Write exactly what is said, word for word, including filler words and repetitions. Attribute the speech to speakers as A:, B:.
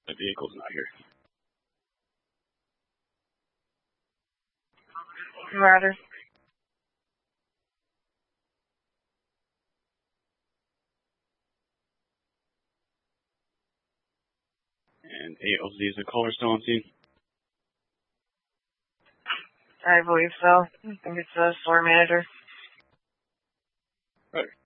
A: The vehicle's not here.
B: Roger.
A: And A L Z, is the caller still on scene?
B: I believe so. I think it's the store manager.
A: Right.